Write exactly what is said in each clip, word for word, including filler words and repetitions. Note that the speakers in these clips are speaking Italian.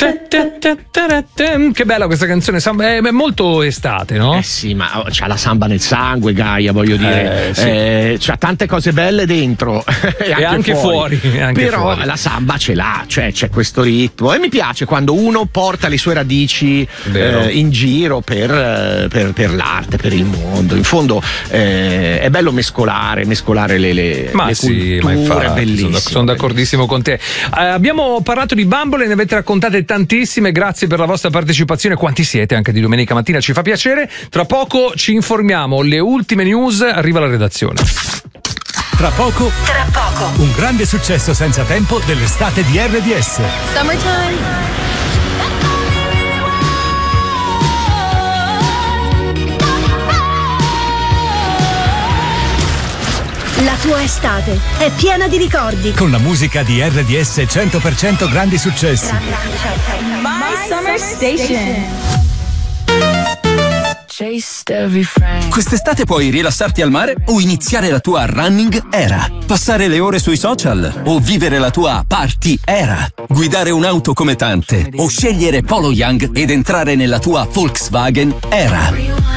Che bella questa canzone, è molto estate, no? Eh sì, ma c'ha la samba nel sangue, Gaia, voglio dire, eh, sì. eh, c'ha tante cose belle dentro e anche, e anche fuori, fuori anche però fuori. La samba ce l'ha, cioè c'è questo ritmo e mi piace quando uno porta le sue radici eh, in giro per, per, per l'arte, per il mondo. In fondo eh, è bello mescolare, mescolare le, le, ma le sì, culture, ma infatti, bellissimo. Sono, sono d'accordissimo con te. Eh, abbiamo parlato di bambole, ne avete raccontate tantissime, grazie per la vostra partecipazione. Quanti siete anche di domenica mattina, ci fa piacere. Tra poco ci informiamo, le ultime news, arriva la redazione. Tra poco, tra poco, un grande successo senza tempo dell'estate di R D S. Summertime. La tua estate è piena di ricordi. Con la musica di R D S cento per cento grandi successi. My Summer Station. Quest'estate puoi rilassarti al mare o iniziare la tua running era. Passare le ore sui social o vivere la tua party era. Guidare un'auto come tante o scegliere Polo Young ed entrare nella tua Volkswagen era.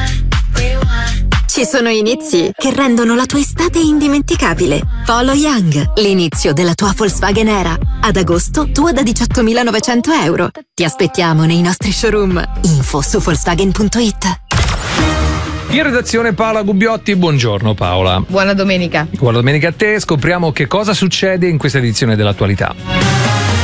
Ci sono inizi che rendono la tua estate indimenticabile. Polo Young, l'inizio della tua Volkswagen era. Ad agosto, tua da diciottomilanovecento euro. Ti aspettiamo nei nostri showroom. Info su Volkswagen punto it. In redazione Paola Gubbiotti, buongiorno Paola. Buona domenica. Buona domenica a te, scopriamo che cosa succede in questa edizione dell'attualità.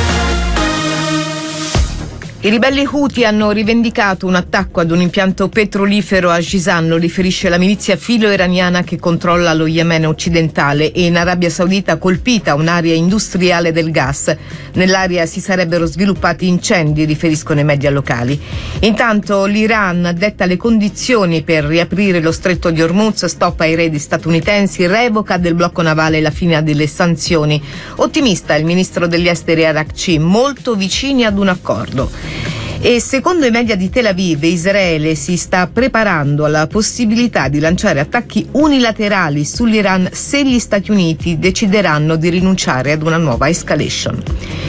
I ribelli Houthi hanno rivendicato un attacco ad un impianto petrolifero a Jizan, lo riferisce la milizia filo-iraniana che controlla lo Yemen occidentale, e in Arabia Saudita colpita un'area industriale del gas. Nell'area si sarebbero sviluppati incendi, riferiscono i media locali. Intanto l'Iran detta le condizioni per riaprire lo stretto di Hormuz, stop ai raid statunitensi, revoca del blocco navale e la fine delle sanzioni. Ottimista il ministro degli esteri Arakci, molto vicini ad un accordo. E secondo i media di Tel Aviv, Israele si sta preparando alla possibilità di lanciare attacchi unilaterali sull'Iran se gli Stati Uniti decideranno di rinunciare ad una nuova escalation.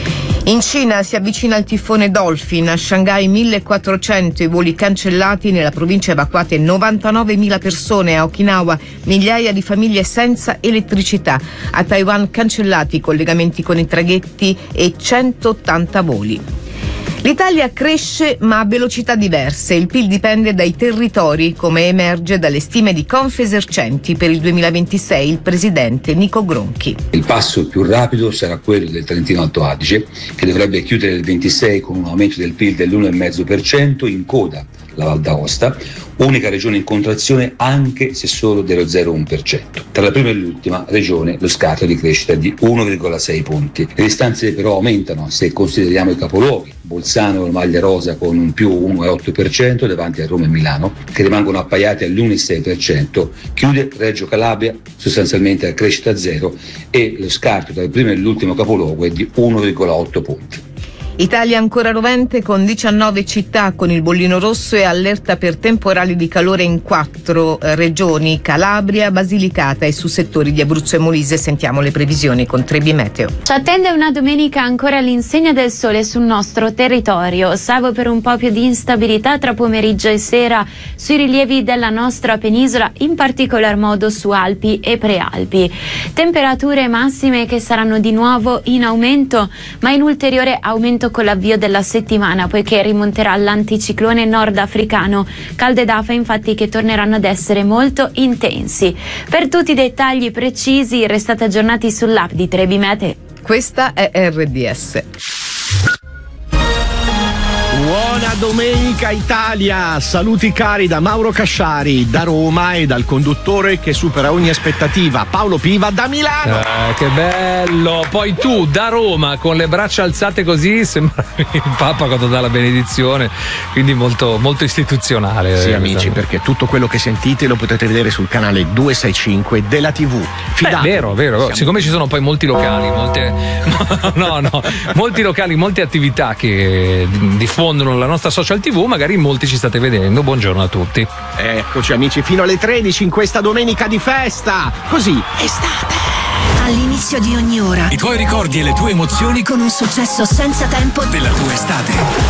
In Cina si avvicina il tifone Dolphin, a Shanghai millequattrocento i voli cancellati, nella provincia evacuate novantanovemila persone, a Okinawa migliaia di famiglie senza elettricità, a Taiwan cancellati i collegamenti con i traghetti e centottanta voli. L'Italia cresce ma a velocità diverse. Il P I L dipende dai territori, come emerge dalle stime di Confesercenti per il duemilaventisei, il presidente Nico Gronchi. Il passo più rapido sarà quello del Trentino Alto Adige, che dovrebbe chiudere il ventisei con un aumento del P I L dell'uno virgola cinque per cento, in coda la Val d'Aosta, unica regione in contrazione anche se solo dello zero virgola uno per cento. Tra la prima e l'ultima regione lo scarto di crescita è di uno virgola sei punti. Le distanze però aumentano se consideriamo i capoluoghi. Bolzano e Maglia Rosa con un più uno virgola otto per cento davanti a Roma e Milano, che rimangono appaiate all'uno virgola sei per cento. Chiude Reggio Calabria sostanzialmente a crescita zero e lo scarto tra il primo e l'ultimo capoluogo è di uno virgola otto punti. Italia ancora rovente con diciannove città con il bollino rosso e allerta per temporali di calore in quattro eh, regioni: Calabria, Basilicata e su settori di Abruzzo e Molise. Sentiamo le previsioni con Trebi Meteo. Ci attende una domenica ancora all'insegna del sole sul nostro territorio, salvo per un po' più di instabilità tra pomeriggio e sera sui rilievi della nostra penisola, in particolar modo su Alpi e Prealpi. Temperature massime che saranno di nuovo in aumento, ma in ulteriore aumento con l'avvio della settimana, poiché rimonterà l'anticiclone nordafricano. Calde d'afa infatti che torneranno ad essere molto intensi. Per tutti i dettagli precisi restate aggiornati sull'app di Trebi Meteo. Questa è R D S. Buona domenica Italia, saluti cari da Mauro Casciari, da Roma, e dal conduttore che supera ogni aspettativa, Paolo Piva, da Milano. Eh, che bello, poi tu da Roma con le braccia alzate così, sembra il Papa quando dà la benedizione, quindi molto, molto istituzionale. Sì eh, amici, questa... perché tutto quello che sentite lo potete vedere sul canale duecentosessantacinque della tivù. Fidate. Beh, vero, vero, Siamo... siccome ci sono poi molti locali, molte no, no, molti locali, molte attività che diffondono la nostra social tivù, magari molti ci state vedendo. Buongiorno a tutti. Eccoci amici fino alle tredici in questa domenica di festa. Così, estate. All'inizio di ogni ora i tuoi ricordi e le tue emozioni con un successo senza tempo della tua estate.